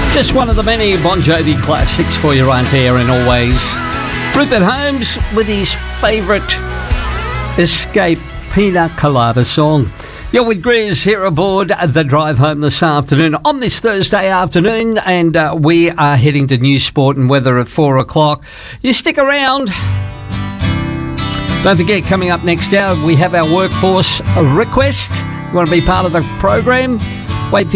Just one of the many Bon Jovi classics for you right there, and always Rupert Holmes with his favourite Escape Pina Colada song. You're with Grizz here aboard the drive home this afternoon on this Thursday afternoon, and we are heading to news, sport and weather at 4 o'clock. You stick around. Don't forget, coming up next hour, we have our workforce request. You want to be part of the program? Wait for